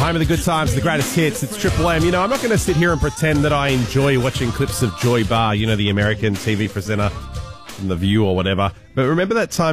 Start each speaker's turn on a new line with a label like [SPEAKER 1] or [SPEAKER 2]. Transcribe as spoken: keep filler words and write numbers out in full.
[SPEAKER 1] Home of the good times, the greatest hits. It's Triple M. You know, I'm not going to sit here and pretend that I enjoy watching clips of Joy Barr, you know, the American T V presenter from The View or whatever. But remember that time